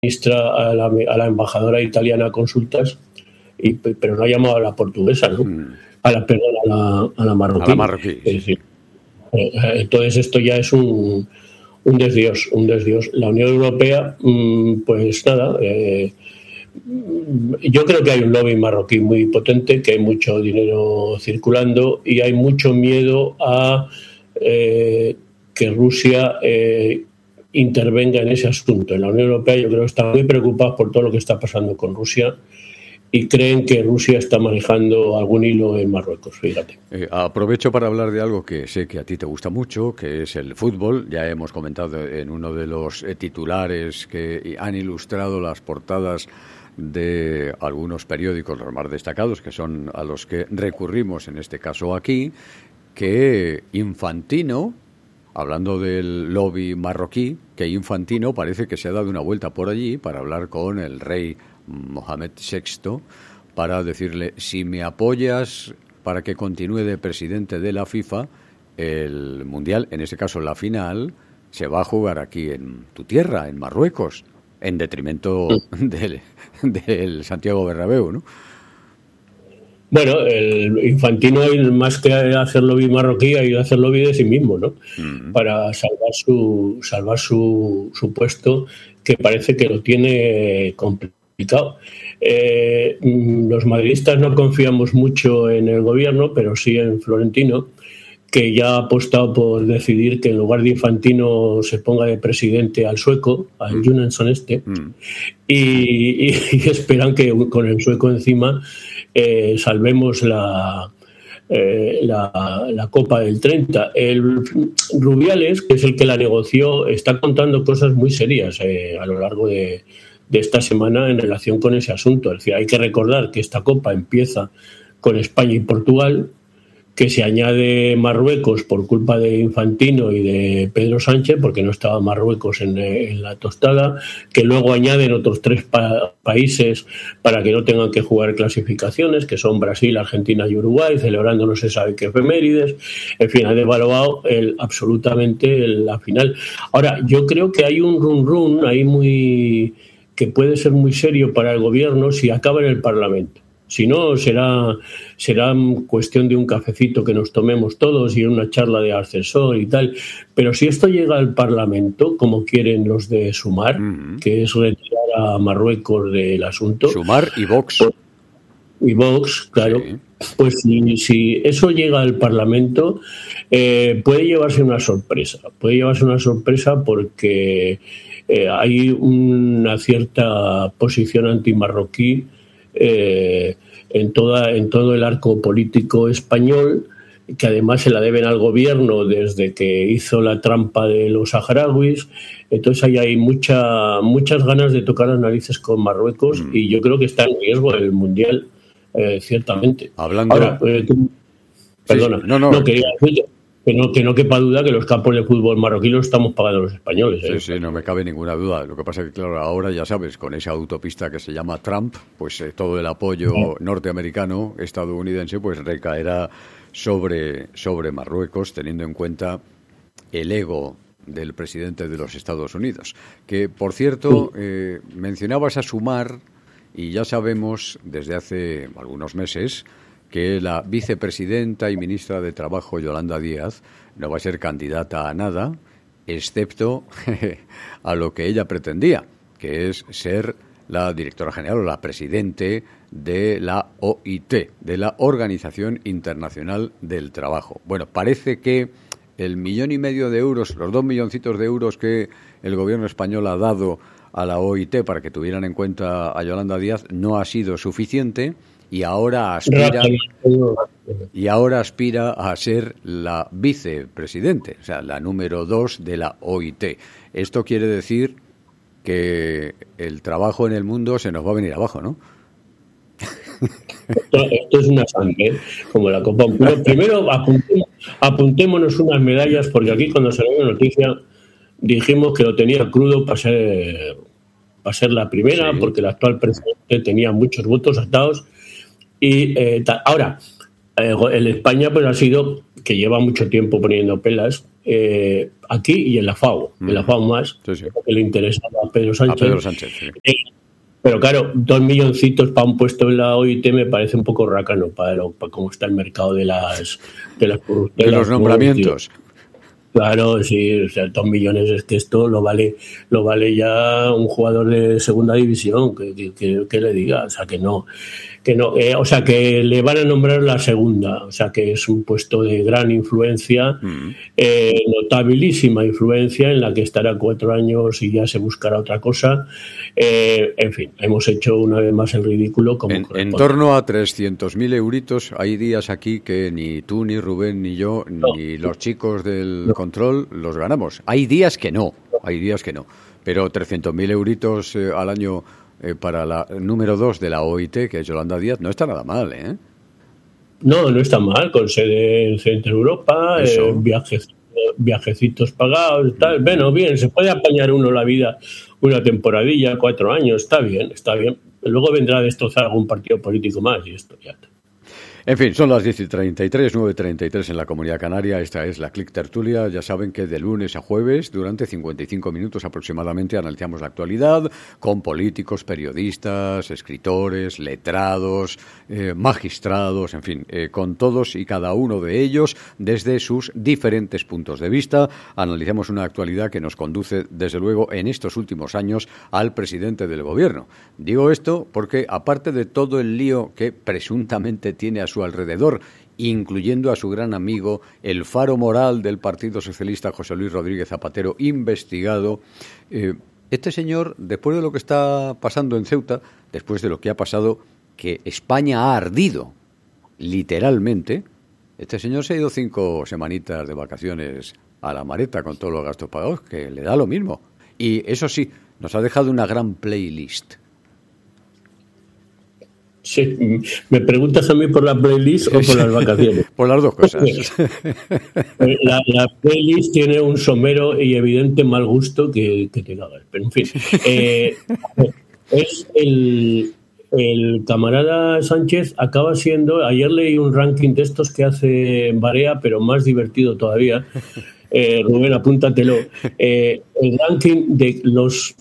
ministra, a la embajadora italiana a consultas, pero no ha llamado a la portuguesa, ¿no? A la marroquí. A la marroquí. Es decir, entonces esto ya es un desdios. La Unión Europea, pues nada, yo creo que hay un lobby marroquí muy potente, que hay mucho dinero circulando y hay mucho miedo a que Rusia intervenga en ese asunto. En la Unión Europea yo creo que están muy preocupados por todo lo que está pasando con Rusia y creen que Rusia está manejando algún hilo en Marruecos, fíjate. Aprovecho para hablar de algo que sé que a ti te gusta mucho, que es el fútbol. Ya hemos comentado en uno de los titulares que han ilustrado las portadas de algunos periódicos, los más destacados, que son a los que recurrimos en este caso aquí, que Infantino, hablando del lobby marroquí, que Infantino parece que se ha dado una vuelta por allí para hablar con el rey Mohamed VI para decirle: si me apoyas para que continúe de presidente de la FIFA, el Mundial, en este caso la final, se va a jugar aquí en tu tierra, en Marruecos, en detrimento del Santiago Bernabéu, ¿no? Bueno, el Infantino, más que hacer lobby marroquí, ha ido a hacer lobby de sí mismo, ¿no? Para salvar su puesto, que parece que lo tiene complicado. Los madridistas no confiamos mucho en el gobierno, pero sí en Florentino, que ya ha apostado por decidir que en lugar de Infantino se ponga de presidente al sueco, al Johansson y esperan que con el sueco encima salvemos la Copa del 30. El Rubiales, que es el que la negoció, está contando cosas muy serias a lo largo de esta semana en relación con ese asunto. Es decir, hay que recordar que esta Copa empieza con España y Portugal, que se añade Marruecos por culpa de Infantino y de Pedro Sánchez, porque no estaba Marruecos en la tostada, que luego añaden otros 3 países para que no tengan que jugar clasificaciones, que son Brasil, Argentina y Uruguay, celebrando no se sabe qué efemérides. En fin, ha devaluado absolutamente la final. Ahora, yo creo que hay un run ahí que puede ser muy serio para el gobierno si acaba en el Parlamento. Si no, será cuestión de un cafecito que nos tomemos todos y una charla de ascensor y tal. Pero si esto llega al Parlamento, como quieren los de Sumar, que es retirar a Marruecos del asunto. Sumar y Vox. Y Vox, claro. Sí. Pues si eso llega al Parlamento, puede llevarse una sorpresa. Puede llevarse una sorpresa porque hay una cierta posición antimarroquí en todo el arco político español, que además se la deben al gobierno desde que hizo la trampa de los saharauis. Entonces ahí hay muchas ganas de tocar las narices con Marruecos y yo creo que está en riesgo el Mundial, ciertamente. Hablando... Ahora, perdona, sí, no quería decir que no quepa duda que los campos de fútbol marroquí los estamos pagando los españoles. Sí, no me cabe ninguna duda. Lo que pasa es que, claro, ahora ya sabes, con esa autopista que se llama Trump, pues todo el apoyo norteamericano, estadounidense, pues recaerá sobre Marruecos, teniendo en cuenta el ego del presidente de los Estados Unidos. Que, por cierto, mencionabas a Sumar, y ya sabemos desde hace algunos meses que la vicepresidenta y ministra de Trabajo, Yolanda Díaz, no va a ser candidata a nada, excepto a lo que ella pretendía, que es ser la directora general o la presidente de la OIT, de la Organización Internacional del Trabajo. Bueno, parece que el 1,5 millones de euros, los 2 milloncitos de euros que el gobierno español ha dado a la OIT para que tuvieran en cuenta a Yolanda Díaz no ha sido suficiente. Y ahora aspira a ser la vicepresidente, o sea, la número 2 de la OIT. Esto quiere decir que el trabajo en el mundo se nos va a venir abajo, ¿no? Esto es una sangre, como la Copa. Pero primero apuntémonos unas medallas, porque aquí cuando salió la noticia dijimos que lo tenía crudo para ser la primera, porque el actual presidente tenía muchos votos atados. Y ahora, el España pues ha sido, que lleva mucho tiempo poniendo pelas, aquí y en la FAO. En la FAO más, sí. que le interesaba a Pedro Sánchez. A Pedro Sánchez, sí. Pero claro, 2 milloncitos para un puesto en la OIT me parece un poco rácano para cómo está el mercado de los nombramientos. Claro, sí, o sea, 2 millones es que esto lo vale ya un jugador de segunda división, que le diga, o sea, que no, o sea, que le van a nombrar la segunda, o sea, que es un puesto de gran influencia, notabilísima influencia, en la que estará 4 años y ya se buscará otra cosa. En fin, hemos hecho una vez más el ridículo. En torno a 300.000 euritos. Hay días aquí que ni tú, ni Rubén, ni yo, ni los chicos del control los ganamos. Hay días que no, pero 300.000 euritos al año para la número 2 de la OIT, que es Yolanda Díaz, no está nada mal, ¿eh? No está mal, con sede en Centro Europa, viajecitos pagados, tal. Bueno, bien, se puede apañar uno la vida una temporadilla, 4 años, está bien. Luego vendrá a destrozar algún partido político más y esto ya está. En fin, son las 10:33, 9:33 en la Comunidad Canaria. Esta es la Click Tertulia. Ya saben que de lunes a jueves, durante 55 minutos aproximadamente, analizamos la actualidad con políticos, periodistas, escritores, letrados, magistrados, en fin, con todos y cada uno de ellos desde sus diferentes puntos de vista. Analizamos una actualidad que nos conduce, desde luego, en estos últimos años al presidente del gobierno. Digo esto porque, aparte de todo el lío que presuntamente tiene a su alrededor, incluyendo a su gran amigo, el faro moral del Partido Socialista, José Luis Rodríguez Zapatero, investigado, este señor, después de lo que está pasando en Ceuta, después de lo que ha pasado, que España ha ardido, literalmente, este señor se ha ido 5 semanitas de vacaciones a la Mareta con todos los gastos pagados, que le da lo mismo. Y eso sí, nos ha dejado una gran playlist. Sí, ¿me preguntas a mí por la playlist o por las vacaciones? Por las dos cosas. La playlist tiene un somero y evidente mal gusto que te cagas. Pero en fin, es el camarada Sánchez acaba siendo, ayer leí un ranking de estos que hace Barea, pero más divertido todavía. Rubén, apúntatelo. El ranking de los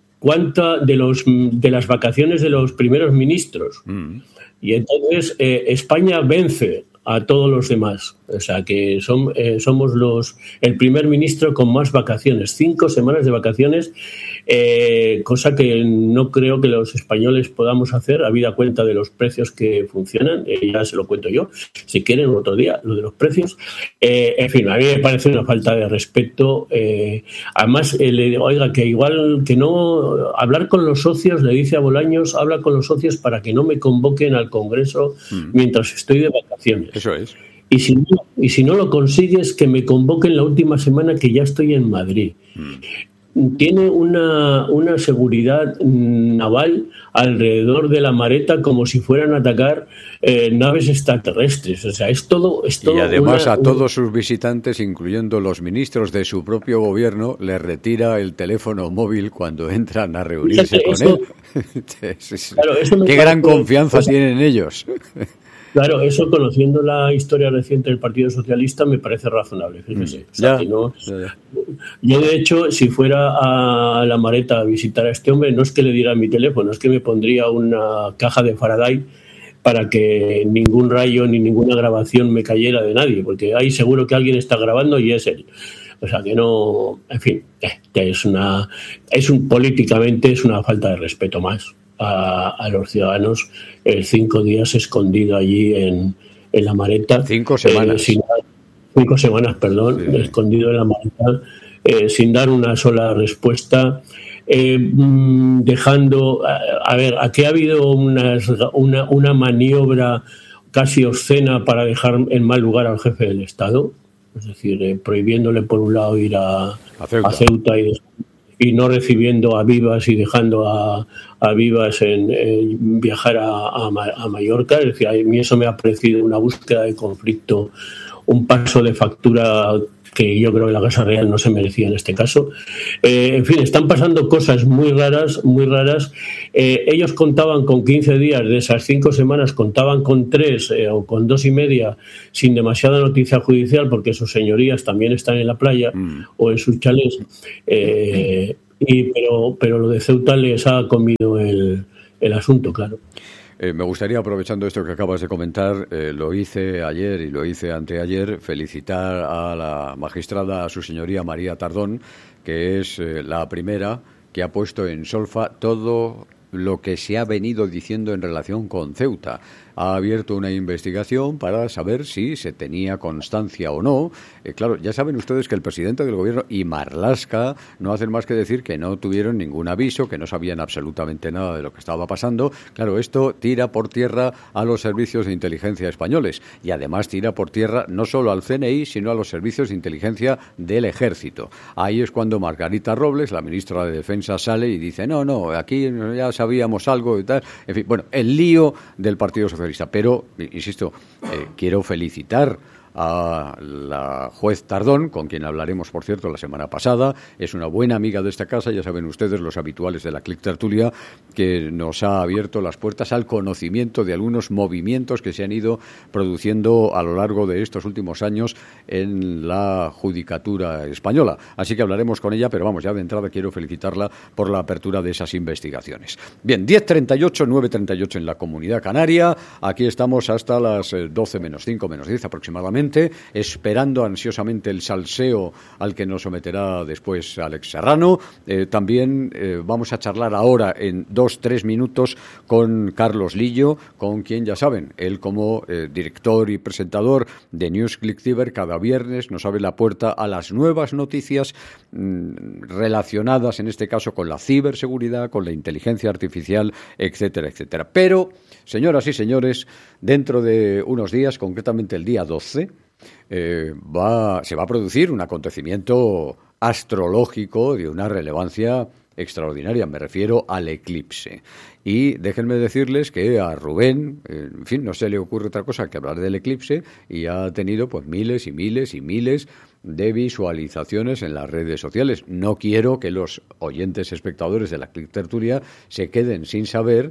de las vacaciones de los primeros ministros. Y entonces España vence a todos los demás. O sea que somos el primer ministro con más vacaciones, 5 semanas de vacaciones, cosa que no creo que los españoles podamos hacer, habida cuenta de los precios que funcionan. Ya se lo cuento yo, si quieren otro día, lo de los precios. En fin, a mí me parece una falta de respeto. Además, le digo, oiga, que igual que no hablar con los socios, le dice a Bolaños, habla con los socios para que no me convoquen al Congreso mientras estoy de vacaciones. Eso es. Y si no lo consigues, que me convoquen la última semana que ya estoy en Madrid. Tiene una seguridad naval alrededor de la Mareta como si fueran a atacar naves extraterrestres. O sea, es todo y además a todos sus visitantes, incluyendo los ministros de su propio gobierno, les retira el teléfono móvil cuando entran a reunirse con él. Claro, qué gran confianza tienen ellos. Claro, eso, conociendo la historia reciente del Partido Socialista, me parece razonable, fíjese. O sea, yo, de hecho, si fuera a la Mareta a visitar a este hombre, no es que le diera mi teléfono, es que me pondría una caja de Faraday para que ningún rayo ni ninguna grabación me cayera de nadie, porque ahí seguro que alguien está grabando y es él. O sea, que no... En fin, políticamente es una falta de respeto más a los ciudadanos. 5 días escondido allí en la Mareta. 5 semanas. 5 semanas, perdón, sí. Escondido en la Mareta, sin dar una sola respuesta, dejando... A ver, aquí ha habido una maniobra casi obscena para dejar en mal lugar al jefe del Estado, es decir, prohibiéndole por un lado ir a Ceuta y no recibiendo a Vivas y dejando a Vivas en viajar a Mallorca. Es decir, a mí eso me ha parecido una búsqueda de conflicto un paso de factura que yo creo que la Casa Real no se merecía en este caso. En fin, están pasando cosas muy raras, muy raras. Ellos contaban con 15 días, de esas 5 semanas contaban con 3 o con 2 y media, sin demasiada noticia judicial, porque sus señorías también están en la playa o en sus chalés. Pero lo de Ceuta les ha comido el asunto, claro. Me gustaría, aprovechando esto que acabas de comentar, lo hice ayer y lo hice anteayer, felicitar a la magistrada, a su señoría María Tardón, que es la primera que ha puesto en solfa todo lo que se ha venido diciendo en relación con Ceuta. Ha abierto una investigación para saber si se tenía constancia o no. Claro, ya saben ustedes que el presidente del gobierno y Marlaska no hacen más que decir que no tuvieron ningún aviso, que no sabían absolutamente nada de lo que estaba pasando. Claro, esto tira por tierra a los servicios de inteligencia españoles y además tira por tierra no solo al CNI, sino a los servicios de inteligencia del Ejército. Ahí es cuando Margarita Robles, la ministra de Defensa, sale y dice, no, aquí ya sabíamos algo y tal. En fin, bueno, el lío del Partido Socialista. Pero, insisto, quiero felicitar a la juez Tardón, con quien hablaremos, por cierto, la semana pasada. Es una buena amiga de esta casa, ya saben ustedes, los habituales de la Clic Tertulia, que nos ha abierto las puertas al conocimiento de algunos movimientos que se han ido produciendo a lo largo de estos últimos años en la judicatura española. Así que hablaremos con ella, pero vamos, ya de entrada quiero felicitarla por la apertura de esas investigaciones. Bien, 10:38, 9:38 en la Comunidad Canaria. Aquí estamos hasta las 12 menos 5, menos 10 aproximadamente, esperando ansiosamente el salseo al que nos someterá después Alex Serrano. También vamos a charlar ahora en 2-3 minutos con Carlos Lillo, con quien ya saben, él como director y presentador de NewsClick Ciber, cada viernes nos abre la puerta a las nuevas noticias relacionadas en este caso con la ciberseguridad, con la inteligencia artificial, etcétera, etcétera. Pero, señoras y señores, dentro de unos días, concretamente el día 12, se va a producir un acontecimiento astrológico de una relevancia extraordinaria. Me refiero al eclipse. Y déjenme decirles que a Rubén, en fin, no se le ocurre otra cosa que hablar del eclipse y ha tenido pues miles y miles y miles de visualizaciones en las redes sociales. No quiero que los oyentes espectadores de la Clic Tertulia se queden sin saber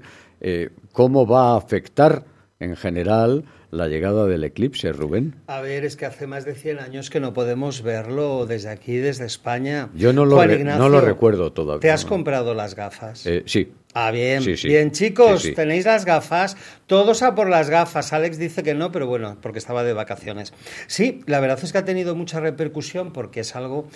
cómo va a afectar en general la llegada del eclipse, Rubén. A ver, es que hace más de 100 años que no podemos verlo desde aquí, desde España. Yo no lo recuerdo todavía. ¿Te has comprado las gafas? Sí. Ah, bien. Sí. Bien, chicos, Sí. tenéis las gafas. Todos a por las gafas. Alex dice que no, pero bueno, porque estaba de vacaciones. Sí, la verdad es que ha tenido mucha repercusión porque es algo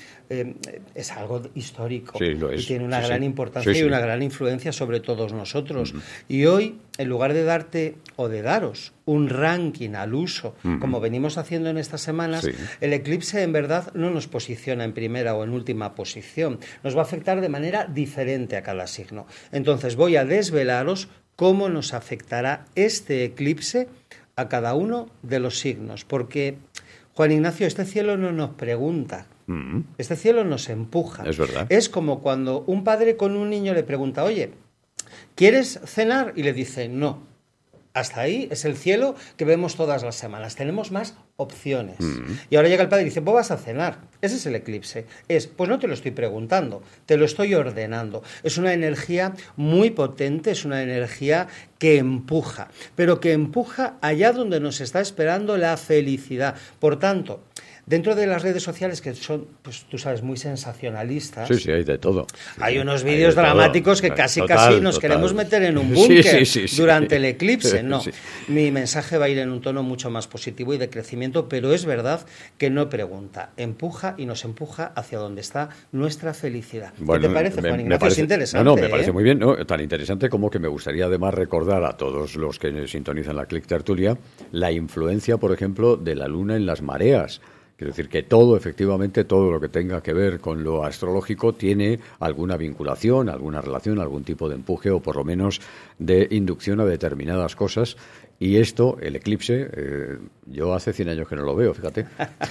histórico. Sí, lo es. Y tiene una gran importancia y una gran influencia sobre todos nosotros. Y hoy, en lugar de darte o de daros un ranking al uso, como venimos haciendo en estas semanas, el eclipse en verdad no nos posiciona en primera o en última posición. Nos va a afectar de manera diferente a cada signo. Entonces voy a desvelaros cómo nos afectará este eclipse a cada uno de los signos. Porque, Juan Ignacio, este cielo no nos pregunta. Este cielo nos empuja. Es verdad. Es como cuando un padre con un niño le pregunta, oye, ¿quieres cenar? Y le dice, no. Hasta ahí es el cielo que vemos todas las semanas. Tenemos más opciones. Y ahora llega el padre y dice, pues vas a cenar. Ese es el eclipse. Pues no te lo estoy preguntando, te lo estoy ordenando. Es una energía muy potente, es una energía que empuja, pero que empuja allá donde nos está esperando la felicidad. Por tanto, dentro de las redes sociales que son, pues tú sabes, muy sensacionalistas. Sí, hay de todo. Hay unos vídeos dramáticos que casi nos queremos meter en un búnker durante el eclipse. No, mi mensaje va a ir en un tono mucho más positivo y de crecimiento, pero es verdad que no pregunta, empuja y nos empuja hacia donde está nuestra felicidad. Bueno, ¿qué te parece, Juan Ignacio? Es interesante. No, me parece muy bien, ¿no? Tan interesante como que me gustaría además recordar a todos los que sintonizan la Clic Tertulia la influencia, por ejemplo, de la luna en las mareas, Quiero decir que todo, efectivamente, todo lo que tenga que ver con lo astrológico tiene alguna vinculación, alguna relación, algún tipo de empuje o por lo menos de inducción a determinadas cosas. Y esto, el eclipse, yo hace 100 años que no lo veo, fíjate.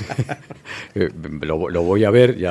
Lo voy a ver,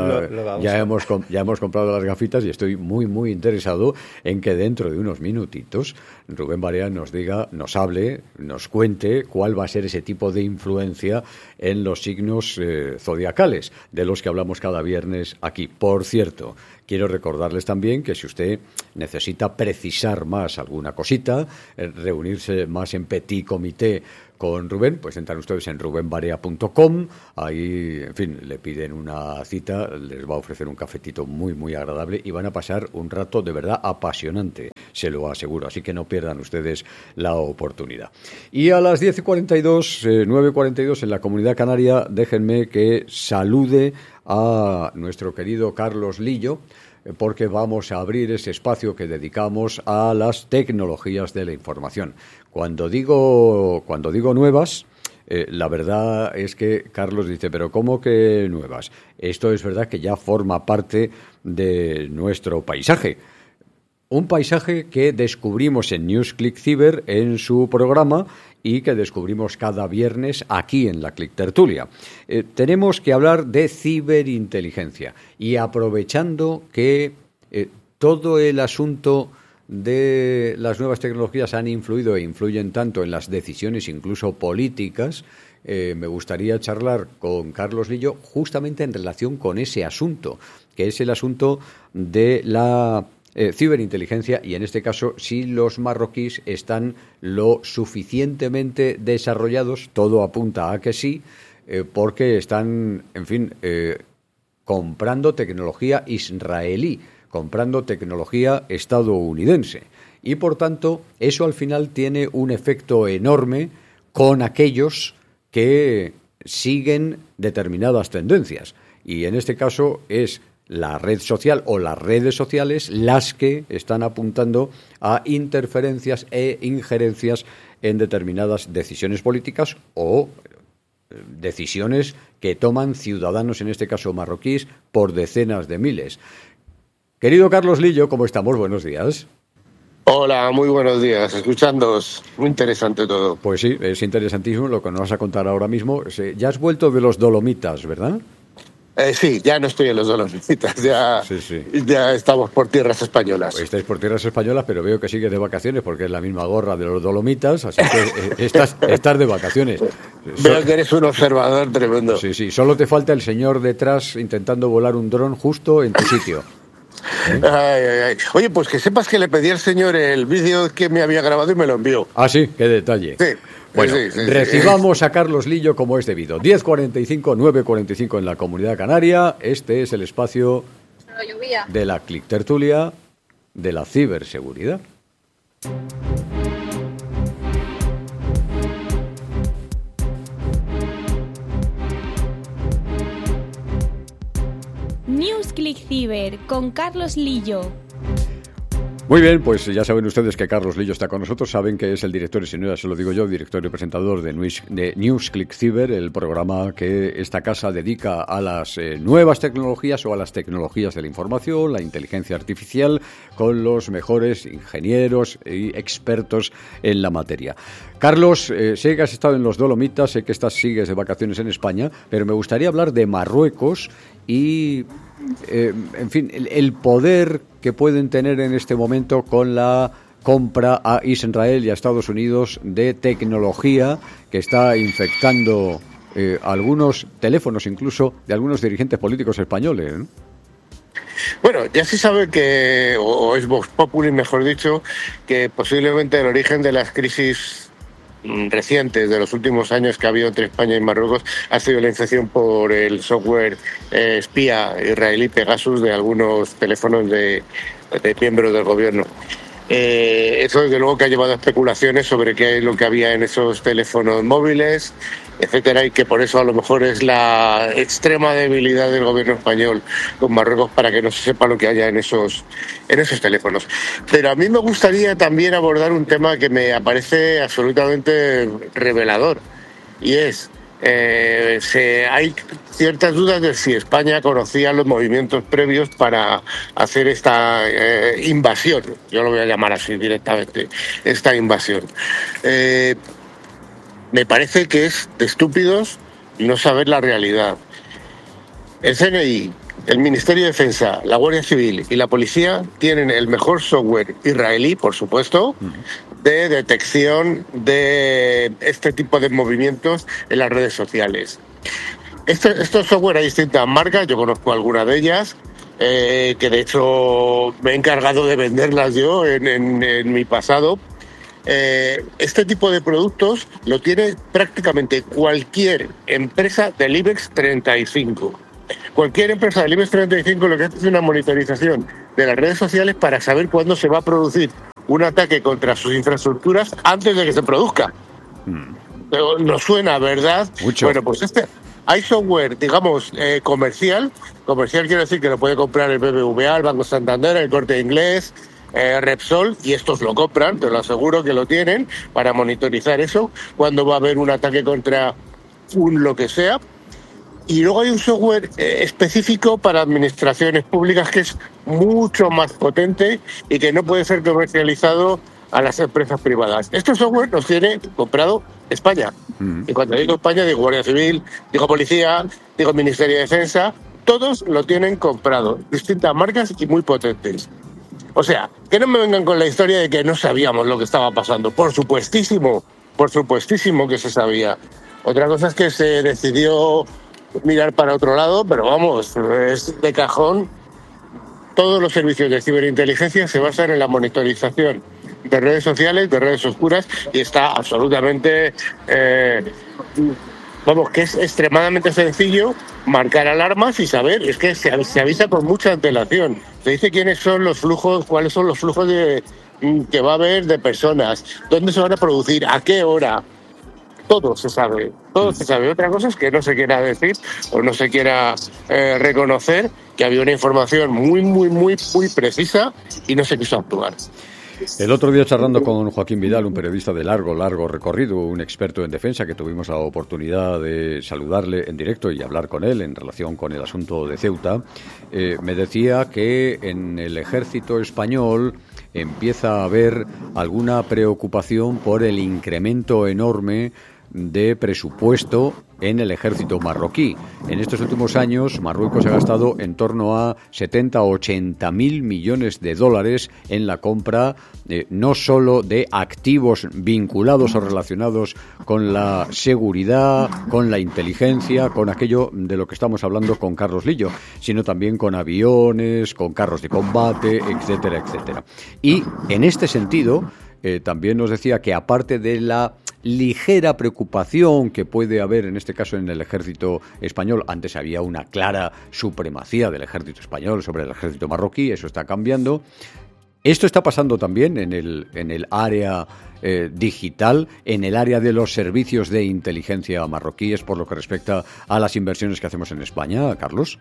ya hemos comprado las gafitas y estoy muy, muy interesado en que dentro de unos minutitos Rubén Barea nos diga, nos hable, nos cuente cuál va a ser ese tipo de influencia en los signos zodiacales, de los que hablamos cada viernes aquí. Por cierto, quiero recordarles también que si usted necesita precisar más alguna cosita, reunirse más en petit comité con Rubén, pues entran ustedes en rubenbarea.com, ahí, en fin, le piden una cita, les va a ofrecer un cafetito muy, muy agradable y van a pasar un rato de verdad apasionante, se lo aseguro, así que no pierdan ustedes la oportunidad. Y a las 10:42, 9:42 en la Comunidad Canaria, déjenme que salude a nuestro querido Carlos Lillo, porque vamos a abrir ese espacio que dedicamos a las tecnologías de la información. Cuando digo nuevas, la verdad es que Carlos dice, pero ¿cómo que nuevas? Esto es verdad que ya forma parte de nuestro paisaje. Un paisaje que descubrimos en NewsClick Cyber en su programa y que descubrimos cada viernes aquí en la Click Tertulia. Tenemos que hablar de ciberinteligencia y aprovechando que todo el asunto de las nuevas tecnologías han influido e influyen tanto en las decisiones incluso políticas, me gustaría charlar con Carlos Lillo justamente en relación con ese asunto, que es el asunto de la ciberinteligencia y en este caso si los marroquíes están lo suficientemente desarrollados, todo apunta a que sí, porque están, en fin, comprando tecnología israelí, comprando tecnología estadounidense y por tanto eso al final tiene un efecto enorme con aquellos que siguen determinadas tendencias y en este caso es la red social o las redes sociales las que están apuntando a interferencias e injerencias en determinadas decisiones políticas o decisiones que toman ciudadanos, en este caso marroquíes, por decenas de miles. Querido Carlos Lillo, ¿cómo estamos? Buenos días. Hola, muy buenos días. Escuchándoos, muy interesante todo. Pues sí, es interesantísimo lo que nos vas a contar ahora mismo. Ya has vuelto de los Dolomitas, ¿verdad? Sí, ya no estoy en los Dolomitas, ya estamos por tierras españolas. Estáis por tierras españolas, pero veo que sigues de vacaciones porque es la misma gorra de los Dolomitas, así que estás de vacaciones. Veo que eres un observador tremendo. Sí, solo te falta el señor detrás intentando volar un dron justo en tu sitio. Ay. Oye, pues que sepas que le pedí al señor el vídeo que me había grabado y me lo envió. Ah, sí, qué detalle. Sí. Bueno, recibamos a Carlos Lillo como es debido. 10:45, 9:45 en la Comunidad Canaria. Este es el espacio de la Click Tertulia de la ciberseguridad. NewsClick Cyber con Carlos Lillo. Muy bien, pues ya saben ustedes que Carlos Lillo está con nosotros, saben que es el director, y si no ya se lo digo yo, director y presentador de NewsClick Cyber, el programa que esta casa dedica a las nuevas tecnologías o a las tecnologías de la información, la inteligencia artificial, con los mejores ingenieros y expertos en la materia. Carlos, sé que has estado en los Dolomitas, sé que sigues de vacaciones en España, pero me gustaría hablar de Marruecos y, en fin, el poder que pueden tener en este momento con la compra a Israel y a Estados Unidos de tecnología que está infectando algunos teléfonos incluso de algunos dirigentes políticos españoles, ¿no? Bueno, ya se sabe que, o es Vox Populi, mejor dicho, que posiblemente el origen de las crisis recientes de los últimos años que ha habido entre España y Marruecos ha sido la infección por el software espía israelí Pegasus de algunos teléfonos de miembros del gobierno. Eso desde luego que ha llevado a especulaciones sobre qué es lo que había en esos teléfonos móviles, etcétera, y que por eso a lo mejor es la extrema debilidad del gobierno español con Marruecos para que no se sepa lo que haya en esos teléfonos. Pero a mí me gustaría también abordar un tema que me parece absolutamente revelador, y es hay ciertas dudas de si España conocía los movimientos previos para hacer esta invasión. Yo lo voy a llamar así directamente, esta invasión. Me parece que es de estúpidos no saber la realidad. El CNI, el Ministerio de Defensa, la Guardia Civil y la Policía tienen el mejor software israelí, por supuesto, de detección de este tipo de movimientos en las redes sociales. Estos software hay distintas marcas, yo conozco algunas de ellas, que de hecho me he encargado de venderlas yo en mi pasado. Este tipo de productos lo tiene prácticamente cualquier empresa del IBEX 35. Cualquier empresa del IBEX 35 lo que hace es una monitorización de las redes sociales para saber cuándo se va a producir un ataque contra sus infraestructuras antes de que se produzca. Nos suena, ¿verdad? Mucho. Bueno, pues hay software, digamos, comercial. Comercial quiere decir que lo puede comprar el BBVA, el Banco Santander, el Corte Inglés, Repsol, y estos lo compran, te lo aseguro que lo tienen, para monitorizar eso, cuando va a haber un ataque contra un lo que sea. Y luego hay un software específico para administraciones públicas que es mucho más potente y que no puede ser comercializado a las empresas privadas. Este software los tiene comprado España. Y cuando digo España, digo Guardia Civil, digo Policía, digo Ministerio de Defensa. Todos lo tienen comprado. Distintas marcas y muy potentes. O sea, que no me vengan con la historia de que no sabíamos lo que estaba pasando. Por supuestísimo que se sabía. Otra cosa es que se decidió mirar para otro lado, pero vamos, es de cajón. Todos los servicios de ciberinteligencia se basan en la monitorización de redes sociales, de redes oscuras, y está absolutamente, que es extremadamente sencillo marcar alarmas y saber, es que se avisa con mucha antelación. Se dice quiénes son los flujos, cuáles son los flujos que va a haber de personas, dónde se van a producir, a qué hora. Todo se sabe. Otra cosa es que no se quiera decir o no se quiera reconocer que había una información muy precisa y no se quiso actuar. El otro día, charlando con Joaquín Vidal, un periodista de largo recorrido, un experto en defensa, que tuvimos la oportunidad de saludarle en directo y hablar con él en relación con el asunto de Ceuta, me decía que en el ejército español empieza a haber alguna preocupación por el incremento enorme de presupuesto en el ejército marroquí. En estos últimos años, Marruecos ha gastado en torno a 70 o 80 mil millones de dólares en la compra no solo de activos vinculados o relacionados con la seguridad, con la inteligencia, con aquello de lo que estamos hablando con Carlos Lillo, sino también con aviones, con carros de combate, etcétera, etcétera. Y en este sentido, también nos decía que aparte de la ligera preocupación que puede haber en este caso en el ejército español, antes había una clara supremacía del ejército español sobre el ejército marroquí, eso está cambiando. Esto está pasando también en el área digital, en el área de los servicios de inteligencia marroquíes, por lo que respecta a las inversiones que hacemos en España, Carlos.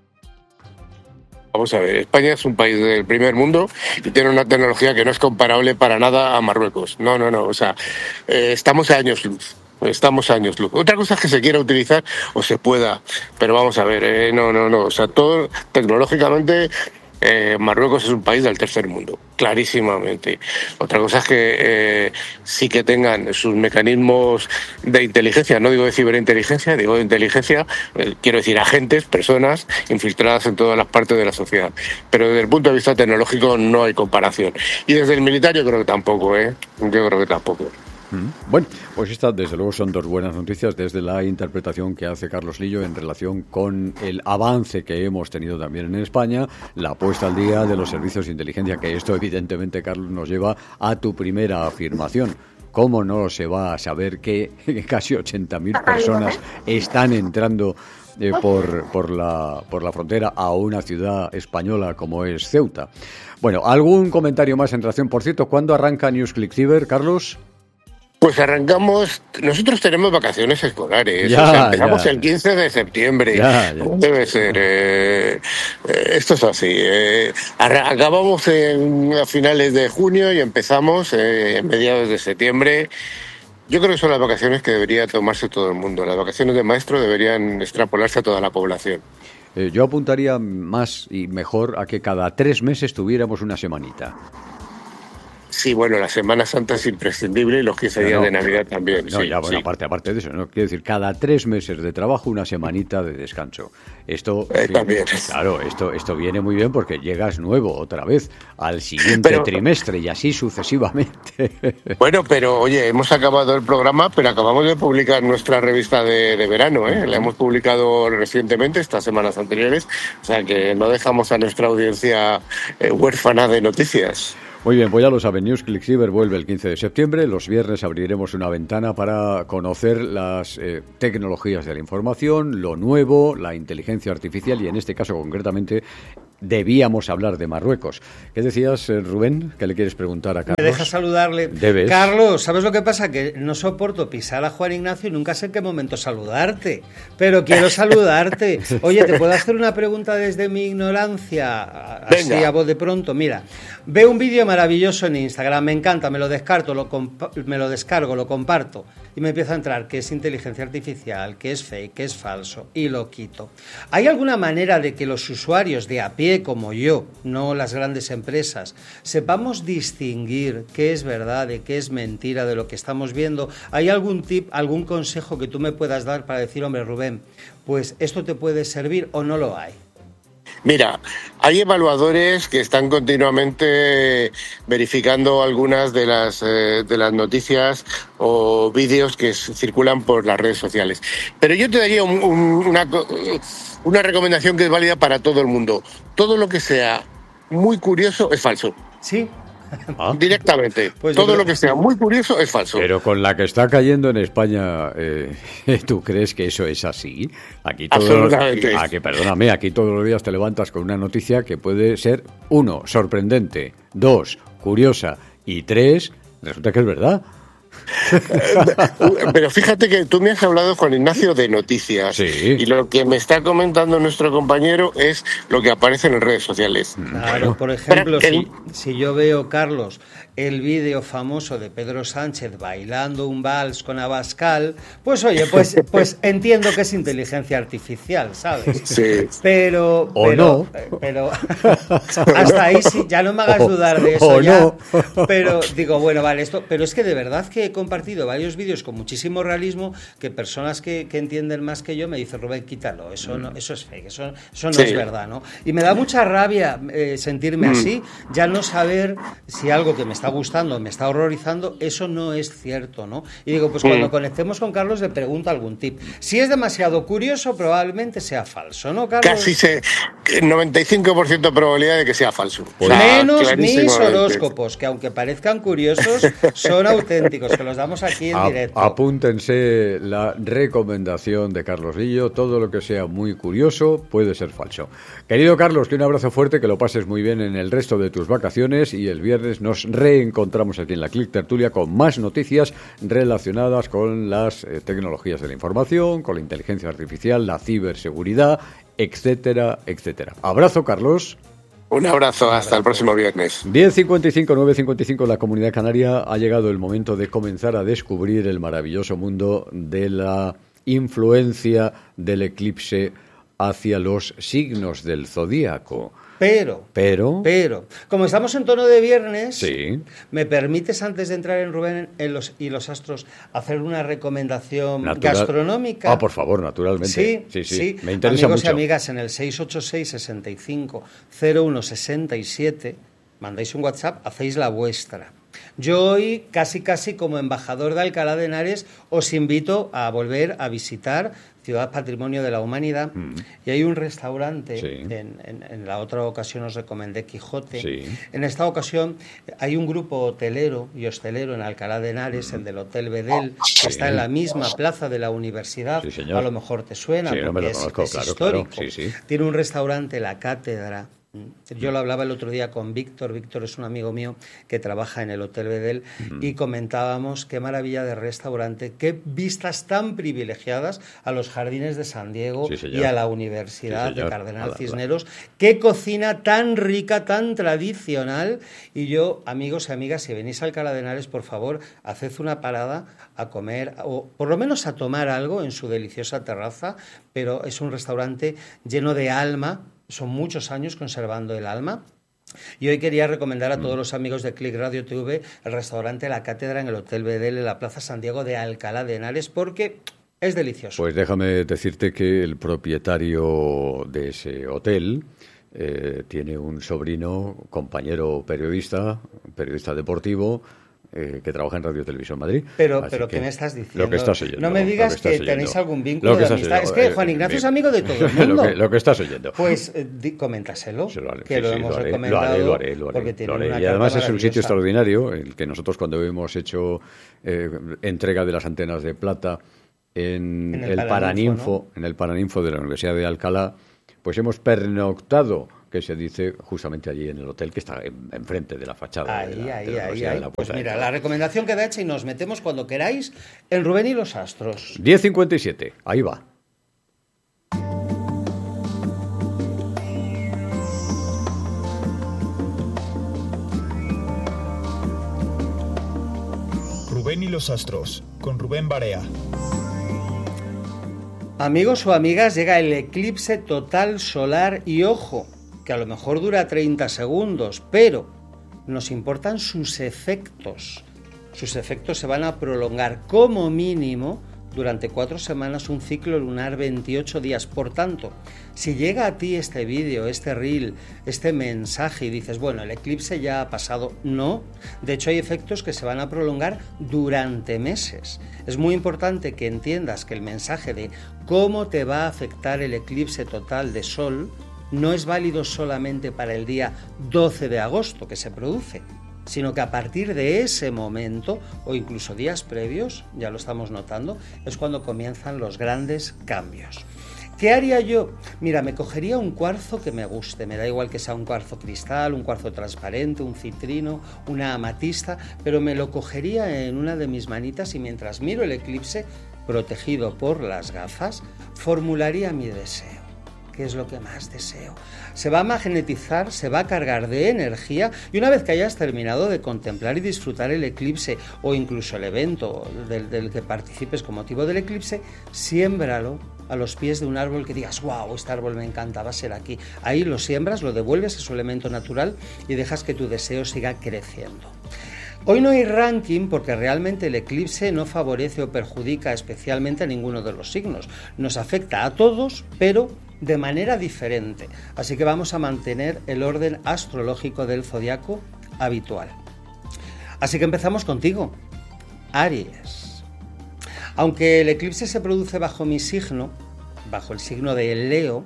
Vamos a ver, España es un país del primer mundo y tiene una tecnología que no es comparable para nada a Marruecos. No, o sea, estamos a años luz. Otra cosa es que se quiera utilizar o se pueda, pero vamos a ver, no, o sea, todo tecnológicamente Marruecos es un país del tercer mundo, clarísimamente. Otra cosa es que sí que tengan sus mecanismos de inteligencia, no digo de ciberinteligencia, digo de inteligencia, quiero decir agentes, personas infiltradas en todas las partes de la sociedad. Pero desde el punto de vista tecnológico no hay comparación. Y desde el militar yo creo que tampoco. Bueno, pues estas desde luego son dos buenas noticias desde la interpretación que hace Carlos Lillo en relación con el avance que hemos tenido también en España, la puesta al día de los servicios de inteligencia, que esto evidentemente, Carlos, nos lleva a tu primera afirmación. ¿Cómo no se va a saber que casi 80.000 personas están entrando por la frontera a una ciudad española como es Ceuta? Bueno, ¿algún comentario más en relación? Por cierto, ¿cuándo arranca NewsClick Cyber, Carlos? Pues arrancamos, nosotros tenemos vacaciones escolares, empezamos el 15 de septiembre, debe ser, esto es así, acabamos a finales de junio y empezamos en mediados de septiembre. Yo creo que son las vacaciones que debería tomarse todo el mundo. Las vacaciones de maestro deberían extrapolarse a toda la población. Yo apuntaría más y mejor a que cada 3 meses tuviéramos una semanita. Sí, bueno, la Semana Santa es imprescindible y los 15 días de Navidad también. No, sí, ya, bueno, sí. aparte de eso, ¿no? Quiero decir, cada 3 meses de trabajo, una semanita de descanso. Esto, También. Claro, esto viene muy bien porque llegas nuevo otra vez al siguiente trimestre y así sucesivamente. Bueno, pero oye, hemos acabado el programa, pero acabamos de publicar nuestra revista de verano, ¿eh? La hemos publicado recientemente, estas semanas anteriores, o sea que no dejamos a nuestra audiencia huérfana de noticias. Muy bien, pues ya lo saben, NewsClick Cyber vuelve el 15 de septiembre. Los viernes abriremos una ventana para conocer las tecnologías de la información, lo nuevo, la inteligencia artificial y en este caso concretamente debíamos hablar de Marruecos. ¿Qué decías, Rubén? ¿Qué le quieres preguntar a Carlos? Me deja saludarle. Debes. Carlos, ¿sabes lo que pasa? Que no soporto pisar a Juan Ignacio y nunca sé en qué momento saludarte. Pero quiero saludarte. Oye, ¿te puedo hacer una pregunta desde mi ignorancia? Así Venga. a voz de pronto. Mira, veo un vídeo maravilloso en Instagram, me encanta, me lo descargo, lo comparto y me empieza a entrar que es inteligencia artificial, que es fake, que es falso y lo quito. ¿Hay alguna manera de que los usuarios de a pie como yo, no las grandes empresas, sepamos distinguir qué es verdad y qué es mentira de lo que estamos viendo? ¿Hay algún tip, algún consejo que tú me puedas dar para decir, hombre, Rubén, pues esto te puede servir o no lo hay? Mira, hay evaluadores que están continuamente verificando algunas de las noticias o vídeos que circulan por las redes sociales. Pero yo te daría una recomendación que es válida para todo el mundo. Todo lo que sea muy curioso es falso. ¿Sí? Directamente. Pues todo lo que sea muy curioso es falso. Pero con la que está cayendo en España, ¿tú crees que eso es así? Absolutamente. Perdóname, aquí todos los días te levantas con una noticia que puede ser 1, sorprendente, 2, curiosa y 3, resulta que es verdad. Pero fíjate que tú me has hablado, Juan Ignacio, de noticias. Sí. Y lo que me está comentando nuestro compañero es lo que aparece en redes sociales. Claro, por ejemplo, si yo veo, Carlos, el vídeo famoso de Pedro Sánchez bailando un vals con Abascal, pues oye, pues entiendo que es inteligencia artificial, ¿sabes? Sí. Pero no. Pero hasta ahí sí, ya no me hagas dudar de eso ya. No. Pero digo, bueno, vale, pero es que de verdad que he compartido varios vídeos con muchísimo realismo que personas que entienden más que yo me dicen, Rubén, quítalo, eso no, eso es fake, eso no es verdad, ¿no? Y me da mucha rabia sentirme así, ya no saber si algo que me está gustando, me está horrorizando, eso no es cierto, ¿no? Y digo, pues cuando conectemos con Carlos le pregunto algún tip. Si es demasiado curioso, probablemente sea falso, ¿no, Carlos? Casi 95% de probabilidad de que sea falso. Menos mis horóscopos, que aunque parezcan curiosos, son auténticos, que los damos aquí en directo. Apúntense la recomendación de Carlos Lillo, todo lo que sea muy curioso puede ser falso. Querido Carlos, que un abrazo fuerte, que lo pases muy bien en el resto de tus vacaciones y el viernes nos reencontramos aquí en la Click Tertulia con más noticias relacionadas con las tecnologías de la información, con la inteligencia artificial, la ciberseguridad, etcétera, etcétera. Abrazo, Carlos. Un abrazo, hasta el próximo viernes. 10:55, 9:55 en la Comunidad Canaria. Ha llegado el momento de comenzar a descubrir el maravilloso mundo de la influencia del eclipse hacia los signos del zodíaco. Pero, como estamos en tono de viernes, sí. ¿Me permites, antes de entrar en Rubén y los astros, hacer una recomendación gastronómica? Ah, por favor, naturalmente. Sí. Me interesa amigos mucho. Y amigas, en el 686-65-01-67, mandáis un WhatsApp, hacéis la vuestra. Yo hoy, casi como embajador de Alcalá de Henares, os invito a volver a visitar Ciudad Patrimonio de la Humanidad, y hay un restaurante, en la otra ocasión os recomendé Quijote, en esta ocasión hay un grupo hotelero y hostelero en Alcalá de Henares, el del Hotel Bedel, que está en la misma plaza de la universidad, a lo mejor te suena, porque es histórico. Tiene un restaurante, La Cátedra, Yo lo hablaba el otro día con Víctor. Víctor es un amigo mío que trabaja en el Hotel Bedel y comentábamos qué maravilla de restaurante, qué vistas tan privilegiadas a los jardines de San Diego y a la Universidad de Cardenal Cisneros, qué cocina tan rica, tan tradicional. Y yo, amigos y amigas, si venís a Alcalá de Henares, por favor, haced una parada a comer o por lo menos a tomar algo en su deliciosa terraza, pero es un restaurante lleno de alma. Son muchos años conservando el alma. Y hoy quería recomendar a todos los amigos de Click Radio TV el restaurante La Cátedra en el Hotel Bedel en la Plaza San Diego de Alcalá de Henares, porque es delicioso. Pues déjame decirte que el propietario de ese hotel tiene un sobrino, compañero periodista deportivo, que trabaja en Radio Televisión Madrid. Pero ¿qué me estás diciendo? Lo que estás oyendo. No me digas que tenéis algún vínculo de amistad. Es que Juan Ignacio es amigo de todo el mundo. Lo que estás oyendo. Pues coméntaselo, que lo hemos recomendado. Lo haré. Porque tiene una y además es un sitio maravillosa. extraordinario, el que nosotros cuando hemos hecho entrega de las antenas de plata en el Paraninfo, ¿no? En el Paraninfo de la Universidad de Alcalá, pues hemos pernoctado, que se dice justamente allí en el hotel que está enfrente de la fachada. Ahí. De la Pues mira, la recomendación queda hecha y nos metemos cuando queráis en Rubén y los Astros. 10:57, ahí va. Rubén y los Astros, con Rubén Barea. Amigos o amigas, llega el eclipse total solar y ojo, que a lo mejor dura 30 segundos, pero nos importan sus efectos. Sus efectos se van a prolongar como mínimo durante 4 semanas, un ciclo lunar 28 días. Por tanto, si llega a ti este vídeo, este reel, este mensaje y dices, bueno, el eclipse ya ha pasado, no. De hecho, hay efectos que se van a prolongar durante meses. Es muy importante que entiendas que el mensaje de cómo te va a afectar el eclipse total de Sol no es válido solamente para el día 12 de agosto que se produce, sino que a partir de ese momento, o incluso días previos, ya lo estamos notando, es cuando comienzan los grandes cambios. ¿Qué haría yo? Mira, me cogería un cuarzo que me guste, me da igual que sea un cuarzo cristal, un cuarzo transparente, un citrino, una amatista, pero me lo cogería en una de mis manitas y mientras miro el eclipse, protegido por las gafas, formularía mi deseo. ¿Qué es lo que más deseo? Se va a magnetizar, se va a cargar de energía y una vez que hayas terminado de contemplar y disfrutar el eclipse o incluso el evento del que participes con motivo del eclipse, siémbralo a los pies de un árbol que digas, wow, este árbol me encanta, va a ser aquí. Ahí lo siembras, lo devuelves a su elemento natural y dejas que tu deseo siga creciendo. Hoy no hay ranking porque realmente el eclipse no favorece o perjudica especialmente a ninguno de los signos. Nos afecta a todos, pero de manera diferente. Así que vamos a mantener el orden astrológico del zodiaco habitual. Así que empezamos contigo, Aries. Aunque el eclipse se produce bajo mi signo, bajo el signo de Leo,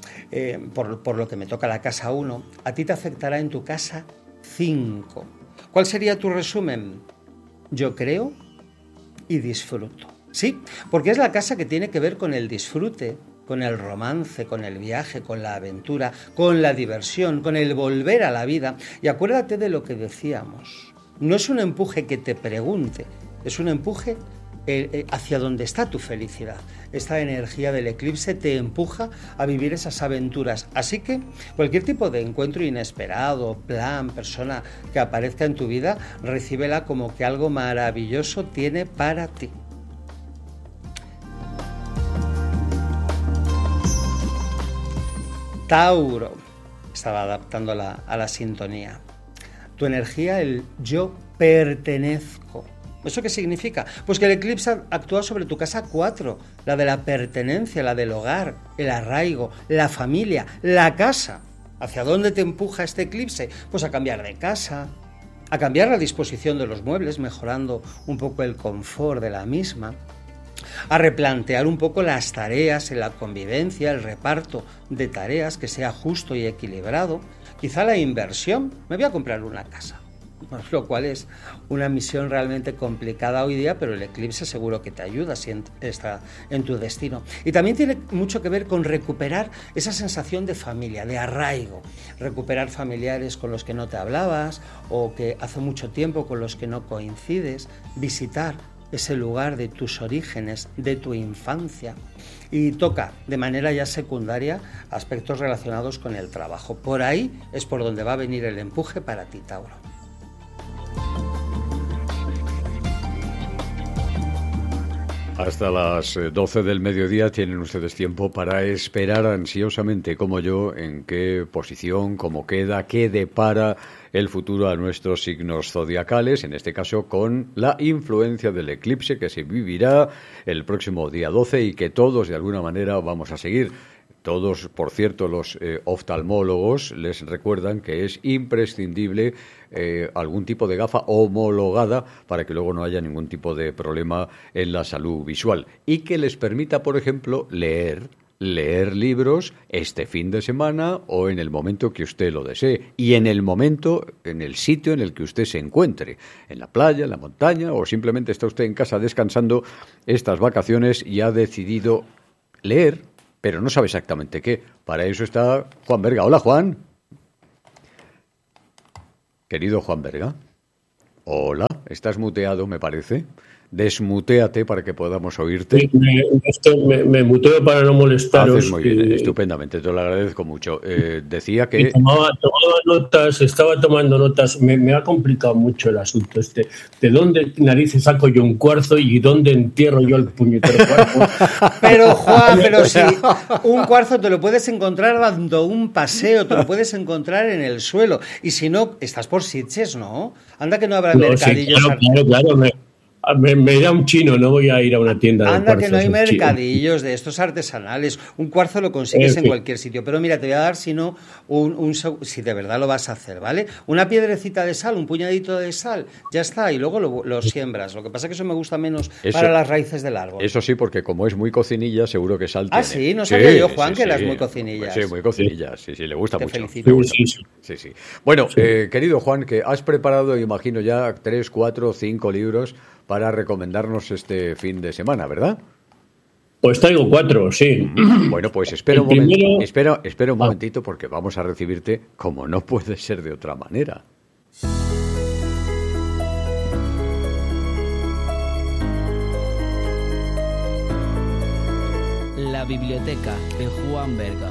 por lo que me toca la casa 1, a ti te afectará en tu casa 5. ¿Cuál sería tu resumen? Yo creo y disfruto. Sí, porque es la casa que tiene que ver con el disfrute, con el romance, con el viaje, con la aventura, con la diversión, con el volver a la vida. Y acuérdate de lo que decíamos. No es un empuje que te pregunte, es un empuje hacia donde está tu felicidad. Esta energía del eclipse te empuja a vivir esas aventuras. Así que cualquier tipo de encuentro inesperado, plan, persona que aparezca en tu vida, recíbela como que algo maravilloso tiene para ti. Tauro. Estaba adaptando a la sintonía. Tu energía, el yo pertenezco. ¿Eso qué significa? Pues que el eclipse actúa sobre tu casa 4, la de la pertenencia, la del hogar, el arraigo, la familia, la casa. ¿Hacia dónde te empuja este eclipse? Pues a cambiar de casa, a cambiar la disposición de los muebles, mejorando un poco el confort de la misma, a replantear un poco las tareas en la convivencia, el reparto de tareas que sea justo y equilibrado, quizá la inversión, me voy a comprar una casa. lo cual es una misión realmente complicada hoy día, pero el eclipse seguro que te ayuda si está en tu destino. Y también tiene mucho que ver con recuperar esa sensación de familia, de arraigo, recuperar familiares con los que no te hablabas o que hace mucho tiempo con los que no coincides, visitar ese lugar de tus orígenes, de tu infancia. Y toca de manera ya secundaria aspectos relacionados con el trabajo. Por ahí es por donde va a venir el empuje para ti, Tauro. Hasta las 12 del mediodía tienen ustedes tiempo para esperar ansiosamente, como yo, en qué posición, cómo queda, qué depara el futuro a nuestros signos zodiacales, en este caso con la influencia del eclipse que se vivirá el próximo día 12 y que todos de alguna manera vamos a seguir. Todos, por cierto, los oftalmólogos les recuerdan que es imprescindible algún tipo de gafa homologada para que luego no haya ningún tipo de problema en la salud visual y que les permita, por ejemplo, leer libros este fin de semana o en el momento que usted lo desee y en el momento, en el sitio en el que usted se encuentre, en la playa, en la montaña o simplemente está usted en casa descansando estas vacaciones y ha decidido leer, pero no sabe exactamente qué. Para eso está Juan Berga. Hola, Juan. Querido Juan Berga. Hola, estás muteado, me parece. Desmutéate para que podamos oírte. Me muteo para no molestaros. Haces muy bien, estupendamente, te lo agradezco mucho. Decía que... Tomaba notas, estaba tomando notas. Me ha complicado mucho el asunto este. ¿De dónde narices saco yo un cuarzo y dónde entierro yo el puñetero cuarzo? Pero Juan, pero si un cuarzo te lo puedes encontrar dando un paseo, te lo puedes encontrar en el suelo. Y si no, estás por Sitges, ¿no? Anda que no habrá mercadillos. Sí, claro. Me da un chino, no voy a ir a una tienda de cuarzos. Anda que no hay mercadillos de estos artesanales. Un cuarzo lo consigues en cualquier sitio. Pero mira, te voy a dar, si no, si de verdad lo vas a hacer, ¿vale? Una piedrecita de sal, un puñadito de sal, ya está, y luego lo siembras. Lo que pasa es que eso me gusta menos para las raíces del árbol. Eso sí, porque como es muy cocinilla, seguro que sal tiene. Ah, sí, no sabía yo, Juan, que eras muy cocinilla. Sí, muy cocinilla, sí, le gusta mucho. Te felicito. Sí. Bueno, querido Juan, que has preparado, imagino ya, 3, 4, 5 libros para recomendarnos este fin de semana, ¿verdad? Pues traigo 4, sí. Bueno, pues espera un momentito porque vamos a recibirte como no puede ser de otra manera. La biblioteca de Juan Berga.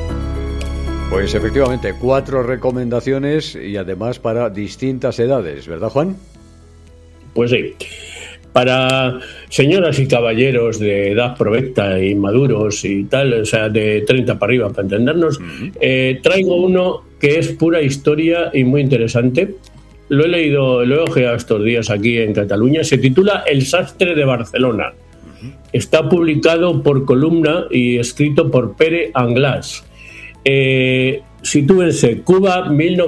Pues efectivamente, 4 recomendaciones y además para distintas edades, ¿verdad, Juan? Pues sí, para señoras y caballeros de edad provecta y maduros y tal, o sea, de 30 para arriba, para entendernos, traigo uno que es pura historia y muy interesante. Lo he ojeado estos días aquí en Cataluña. Se titula El sastre de Barcelona. Está publicado por Columna y escrito por Pere Anglès. Sitúense, Cuba,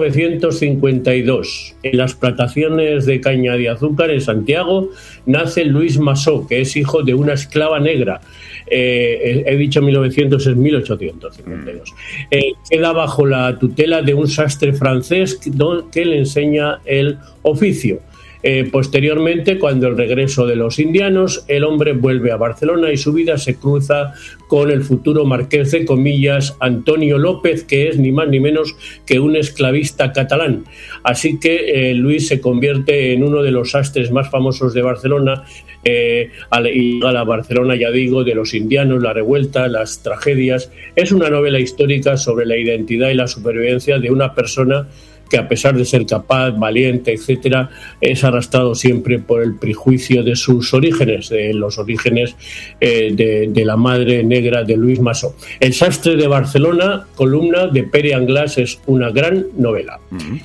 1952. En las plantaciones de caña de azúcar en Santiago nace Luis Massó, que es hijo de una esclava negra. He dicho 1900, es 1852. Queda bajo la tutela de un sastre francés que le enseña el oficio. Posteriormente, cuando el regreso de los indianos, el hombre vuelve a Barcelona y su vida se cruza con el futuro marqués de Comillas, Antonio López, que es ni más ni menos que un esclavista catalán. Así que Luis se convierte en uno de los sastres más famosos de Barcelona, y a la Barcelona, ya digo, de los indianos, la revuelta, las tragedias. Es una novela histórica sobre la identidad y la supervivencia de una persona que, a pesar de ser capaz, valiente, etcétera, es arrastrado siempre por el prejuicio de sus orígenes, de los orígenes de la madre negra de Luis Massó. El sastre de Barcelona, Columna de Pere Anglès, es una gran novela.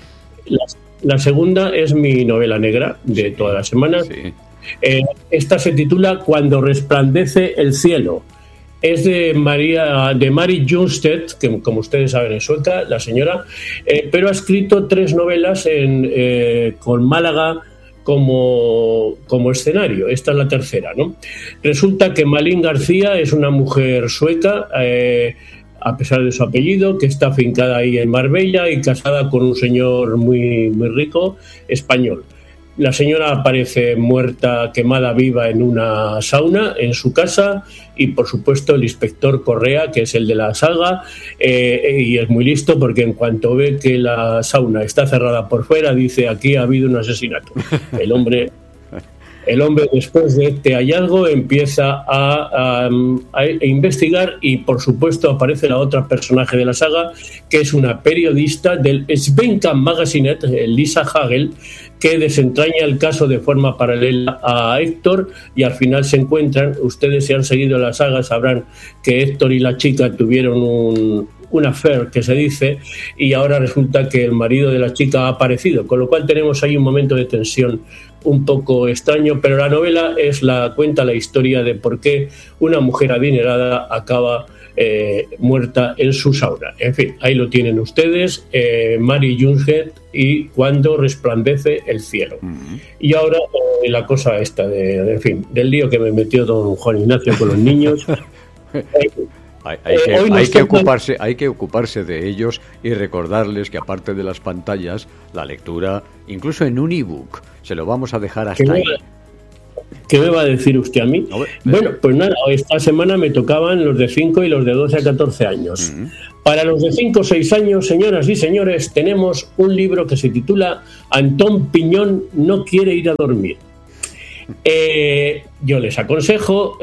La segunda es mi novela negra de todas las semanas. Esta se titula Cuando resplandece el cielo. Es de Mari Ljungstedt, que como ustedes saben es sueca, la señora, pero ha escrito 3 novelas con Málaga como escenario. Esta es la tercera, ¿no? Resulta que Malin García es una mujer sueca, a pesar de su apellido, que está afincada ahí en Marbella y casada con un señor muy, muy rico español. La señora aparece muerta, quemada viva en una sauna en su casa, y por supuesto el inspector Correa, que es el de la saga, y es muy listo porque en cuanto ve que la sauna está cerrada por fuera, dice: aquí ha habido un asesinato. El hombre, después de este hallazgo, empieza a investigar, y por supuesto aparece la otra personaje de la saga, que es una periodista del Svenska Magasinet, Lisa Hagel, que desentraña el caso de forma paralela a Héctor, y al final se encuentran. Ustedes, si han seguido la saga, sabrán que Héctor y la chica tuvieron un affair, que se dice, y ahora resulta que el marido de la chica ha aparecido, con lo cual tenemos ahí un momento de tensión un poco extraño, pero la novela cuenta la historia de por qué una mujer adinerada acaba muerta en su sauna. En fin, ahí lo tienen ustedes, Mary Junhead y Cuando resplandece el cielo. Y ahora la cosa esta en fin, del lío que me metió don Juan Ignacio con los niños. Hay que ocuparse de ellos y recordarles que, aparte de las pantallas, la lectura, incluso en un ebook, se lo vamos a dejar hasta ahí. ¿Qué me va a decir usted a mí? Bueno, pues nada, esta semana me tocaban los de 5 y los de 12 a 14 años. Para los de 5 o 6 años, señoras y señores, tenemos un libro que se titula Antón Piñón no quiere ir a dormir. Yo les aconsejo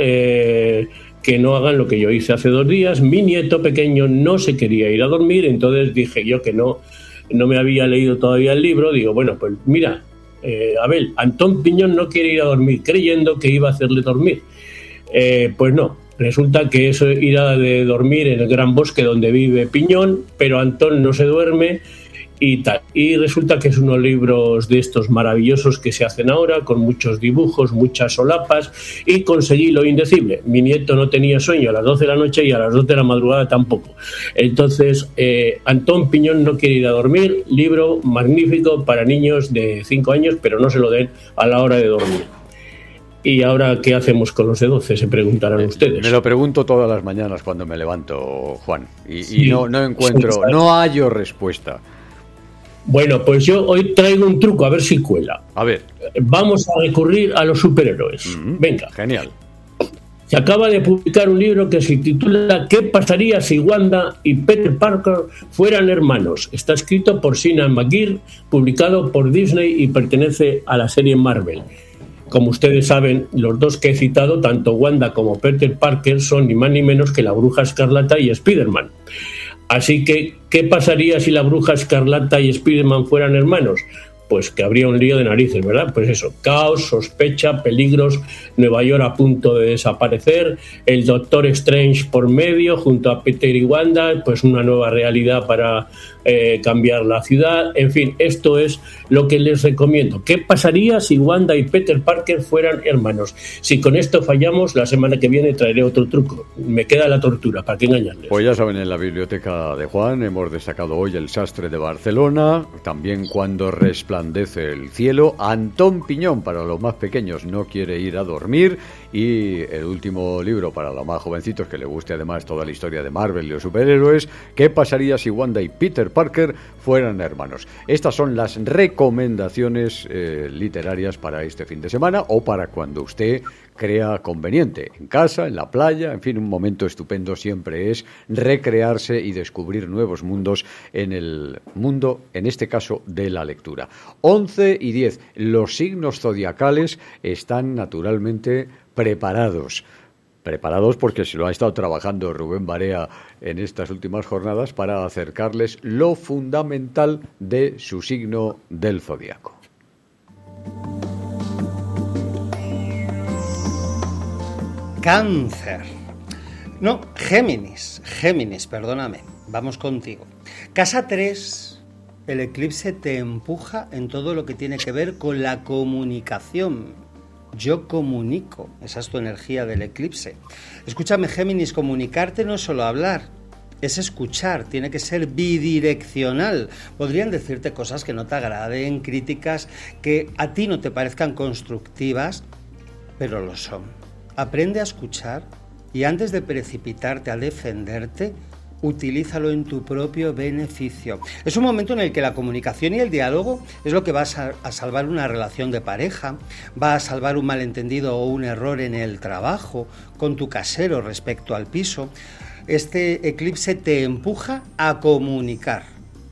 que no hagan lo que yo hice hace 2 días. Mi nieto pequeño no se quería ir a dormir, entonces dije yo que no me había leído todavía el libro. Digo, bueno, pues mira, Abel, Antón Piñón no quiere ir a dormir, creyendo que iba a hacerle dormir. Pues no, resulta que eso ir a dormir en el gran bosque donde vive Piñón, pero Antón no se duerme y tal. Y resulta que es unos libros de estos maravillosos que se hacen ahora, con muchos dibujos, muchas solapas, y conseguí lo indecible. Mi nieto no tenía sueño a las 12 de la noche y a las 2 de la madrugada tampoco. Entonces, Antón Piñón no quiere ir a dormir, libro magnífico para niños de 5 años, pero no se lo den a la hora de dormir. ¿Y ahora qué hacemos con los de 12? Se preguntarán ustedes. Me lo pregunto todas las mañanas cuando me levanto, Juan, y no encuentro, no hallo respuesta. Bueno, pues yo hoy traigo un truco, a ver si cuela. A ver. Vamos a recurrir a los superhéroes. Venga. Genial. Se acaba de publicar un libro que se titula ¿Qué pasaría si Wanda y Peter Parker fueran hermanos? Está escrito por Sean McGuire, publicado por Disney y pertenece a la serie Marvel. Como ustedes saben, los dos que he citado, tanto Wanda como Peter Parker, son ni más ni menos que la Bruja Escarlata y Spider-Man. Así que, ¿qué pasaría si la Bruja Escarlata y Spider-Man fueran hermanos? Pues que habría un lío de narices, ¿verdad? Pues eso, caos, sospecha, peligros, Nueva York a punto de desaparecer, el Doctor Strange por medio, junto a Peter y Wanda, pues una nueva realidad para cambiar la ciudad. En fin, esto es lo que les recomiendo. ¿Qué pasaría si Wanda y Peter Parker fueran hermanos? Si con esto fallamos, la semana que viene traeré otro truco. Me queda la tortura, ¿para qué engañarles? Pues ya saben, en la biblioteca de Juan hemos destacado hoy El sastre de Barcelona, también Cuando resplandece el cielo, Antón Piñón para los más pequeños no quiere ir a dormir, y el último libro para los más jovencitos, que le guste además toda la historia de Marvel y los superhéroes, ¿Qué pasaría si Wanda y Peter Parker fueran hermanos? Estas son las recomendaciones literarias para este fin de semana, o para cuando usted crea conveniente, en casa, en la playa, en fin, un momento estupendo siempre es recrearse y descubrir nuevos mundos en el mundo, en este caso, de la lectura. 11:10, los signos zodiacales están naturalmente preparados porque se lo ha estado trabajando Rubén Barea en estas últimas jornadas para acercarles lo fundamental de su signo del zodiaco. Cáncer. No, Géminis, perdóname. Vamos contigo. Casa 3, el eclipse te empuja en todo lo que tiene que ver con la comunicación. Yo comunico, esa es tu energía del eclipse. Escúchame, Géminis, comunicarte no es solo hablar, es escuchar, tiene que ser bidireccional. Podrían decirte cosas que no te agraden, críticas que a ti no te parezcan constructivas, pero lo son. Aprende a escuchar y antes de precipitarte a defenderte, utilízalo en tu propio beneficio. Es un momento en el que la comunicación y el diálogo es lo que va a salvar una relación de pareja, va a salvar un malentendido o un error en el trabajo, con tu casero respecto al piso. Este eclipse te empuja a comunicar.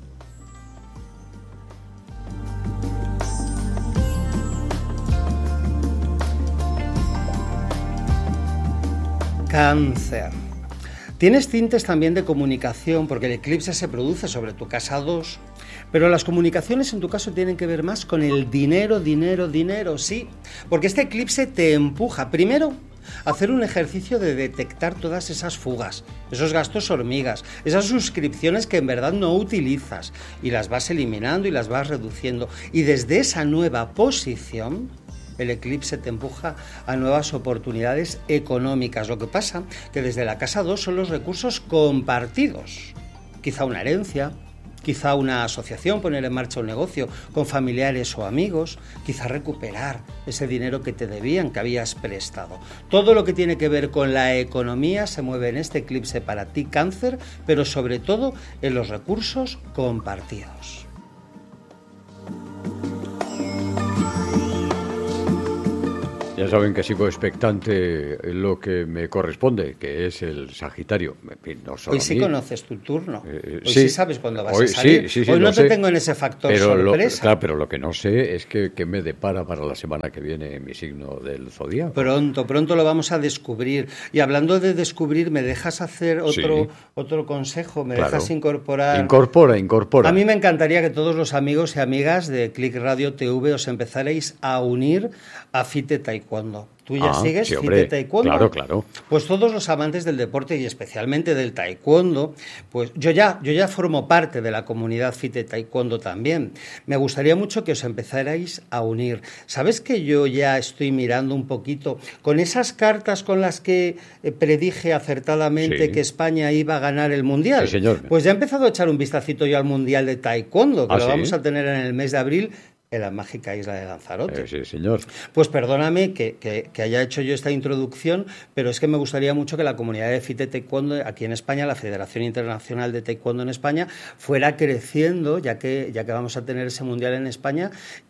Cáncer. Tienes tintes también de comunicación porque el eclipse se produce sobre tu casa 2, pero las comunicaciones en tu caso tienen que ver más con el dinero, sí, porque este eclipse te empuja primero a hacer un ejercicio de detectar todas esas fugas, esos gastos hormigas, esas suscripciones que en verdad no utilizas y las vas eliminando y las vas reduciendo, y desde esa nueva posición el eclipse te empuja a nuevas oportunidades económicas. Lo que pasa que desde la casa 2 son los recursos compartidos. Quizá una herencia, quizá una asociación, poner en marcha un negocio con familiares o amigos, quizá recuperar ese dinero que te debían, que habías prestado. Todo lo que tiene que ver con la economía se mueve en este eclipse para ti, Cáncer, pero sobre todo en los recursos compartidos. Ya saben que sigo expectante lo que me corresponde, que es el Sagitario. No solo hoy sí conoces tu turno. Hoy sí sabes cuándo vas a salir. Sí, hoy no te tengo en ese factor sorpresa. Claro, pero lo que no sé es que me depara para la semana que viene mi signo del zodíaco. Pronto lo vamos a descubrir. Y hablando de descubrir, ¿me dejas hacer otro consejo? ¿Me dejas incorporar? Incorpora. A mí me encantaría que todos los amigos y amigas de Click Radio TV os empezarais a unir a FITE Taekwondo. ¿Tú ya sigues FITE Taekwondo? Claro. Pues todos los amantes del deporte y especialmente del Taekwondo, pues yo ya formo parte de la comunidad FITE Taekwondo también. Me gustaría mucho que os empezarais a unir. ¿Sabes que yo ya estoy mirando un poquito con esas cartas con las que predije acertadamente que España iba a ganar el Mundial? Sí, señor. Pues ya he empezado a echar un vistacito yo al Mundial de Taekwondo, que lo vamos a tener en el mes de abril en la mágica isla de Lanzarote. Sí, señor. Pues perdóname que haya hecho yo esta introducción, pero es que me gustaría mucho que la comunidad de FITE Taekwondo aquí en España, la Federación Internacional de Taekwondo en España, fuera creciendo, ya que vamos a tener ese mundial en España,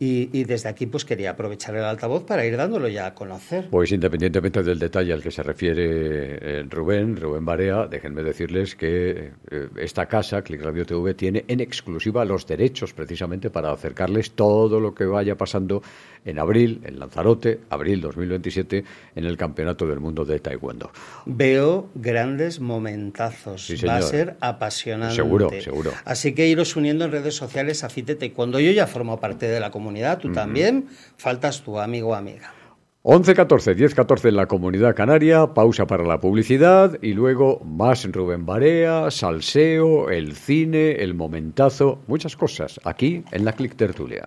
y desde aquí pues quería aprovechar el altavoz para ir dándolo ya a conocer. Pues independientemente del detalle al que se refiere Rubén Barea, déjenme decirles que esta casa, Click Radio TV, tiene en exclusiva los derechos precisamente para acercarles todo lo que vaya pasando en abril, en Lanzarote, abril 2027, en el Campeonato del Mundo de Taekwondo. Veo grandes momentazos. Sí, señor. Va a ser apasionante. Seguro. Así que iros uniendo en redes sociales a FITE Taekwondo. Yo ya formo parte de la comunidad, tú también. Faltas tu amigo o amiga. 11-14, 10-14 en la Comunidad Canaria, pausa para la publicidad y luego más Rubén Barea, salseo, el cine, el momentazo, muchas cosas aquí en la Click Tertulia.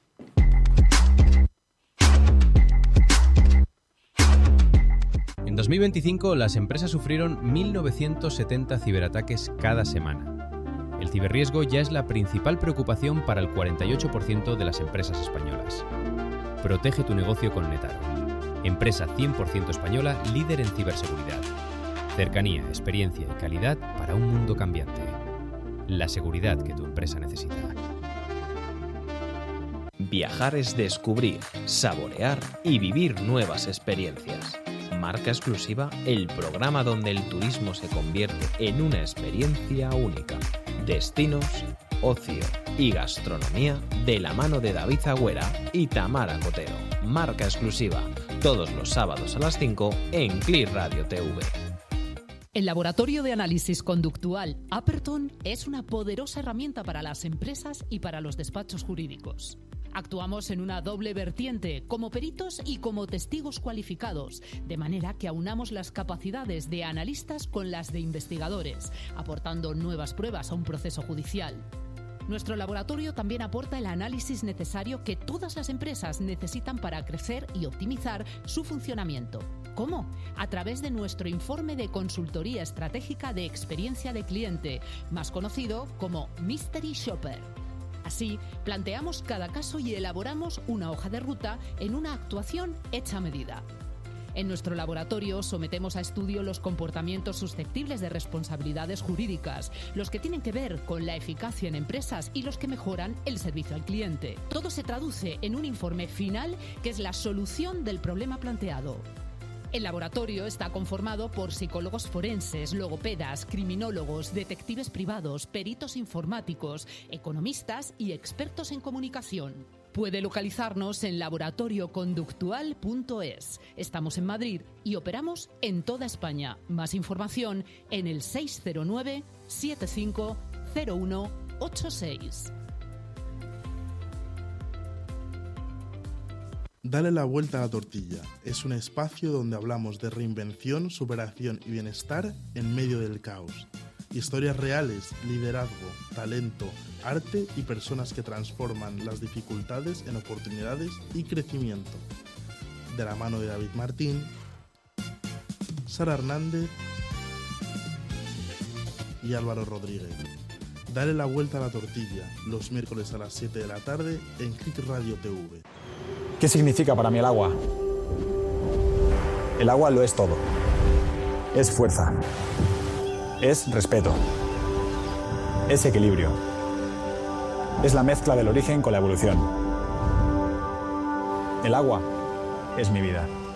En 2025 las empresas sufrieron 1.970 ciberataques cada semana. El ciberriesgo ya es la principal preocupación para el 48% de las empresas españolas. Protege tu negocio con Netaro. Empresa 100% española, líder en ciberseguridad. Cercanía, experiencia y calidad para un mundo cambiante. La seguridad que tu empresa necesita. Viajar es descubrir, saborear y vivir nuevas experiencias. Marca Exclusiva, el programa donde el turismo se convierte en una experiencia única. Destinos, ocio y gastronomía de la mano de David Agüera y Tamara Cotero. Marca Exclusiva, todos los sábados a las 5 en Click Radio TV. El Laboratorio de Análisis Conductual Aperton es una poderosa herramienta para las empresas y para los despachos jurídicos. Actuamos en una doble vertiente, como peritos y como testigos cualificados, de manera que aunamos las capacidades de analistas con las de investigadores, aportando nuevas pruebas a un proceso judicial. Nuestro laboratorio también aporta el análisis necesario que todas las empresas necesitan para crecer y optimizar su funcionamiento. ¿Cómo? A través de nuestro informe de consultoría estratégica de experiencia de cliente, más conocido como Mystery Shopper. Así, planteamos cada caso y elaboramos una hoja de ruta en una actuación hecha a medida. En nuestro laboratorio sometemos a estudio los comportamientos susceptibles de responsabilidades jurídicas, los que tienen que ver con la eficacia en empresas y los que mejoran el servicio al cliente. Todo se traduce en un informe final que es la solución del problema planteado. El laboratorio está conformado por psicólogos forenses, logopedas, criminólogos, detectives privados, peritos informáticos, economistas y expertos en comunicación. Puede localizarnos en laboratorioconductual.es. Estamos en Madrid y operamos en toda España. Más información en el 609 750186. Dale la vuelta a la tortilla. Es un espacio donde hablamos de reinvención, superación y bienestar en medio del caos. Historias reales, liderazgo, talento, arte y personas que transforman las dificultades en oportunidades y crecimiento. De la mano de David Martín, Sara Hernández y Álvaro Rodríguez. Dale la vuelta a la tortilla, los miércoles a las 7 de la tarde en Click Radio TV. ¿Qué significa para mí el agua? El agua lo es todo. Es fuerza. Es respeto. Es equilibrio. Es la mezcla del origen con la evolución. El agua es mi vida.